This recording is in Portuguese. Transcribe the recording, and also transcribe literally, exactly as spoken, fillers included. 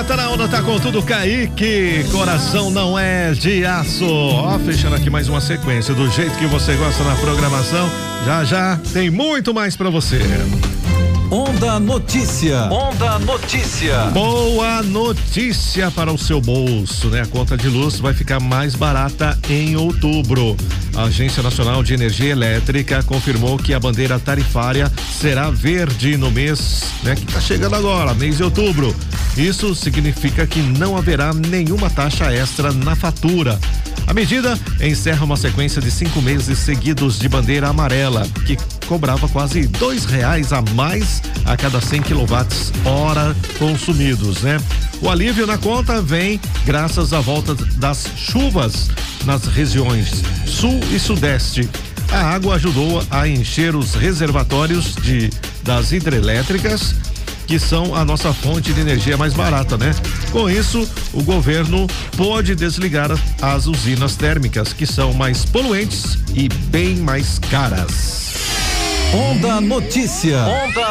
tá na onda, tá com tudo, Kaique. Coração não é de aço. Ó, fechando aqui mais uma sequência do jeito que você gosta na programação. Já já tem muito mais pra você. Onda Notícia. Onda Notícia. Boa notícia para o seu bolso, né? A conta de luz vai ficar mais barata em outubro. A Agência Nacional de Energia Elétrica confirmou que a bandeira tarifária será verde no mês, né? Que tá chegando agora, mês de outubro. Isso significa que não haverá nenhuma taxa extra na fatura. A medida encerra uma sequência de cinco meses seguidos de bandeira amarela, que cobrava quase dois reais a mais a cada cem quilowatts-hora consumidos, né? O alívio na conta vem graças à volta das chuvas nas regiões sul e sudeste. A água ajudou a encher os reservatórios de, das hidrelétricas, que são a nossa fonte de energia mais barata, né? Com isso, o governo pode desligar as usinas térmicas, que são mais poluentes e bem mais caras. Onda Notícia. Onda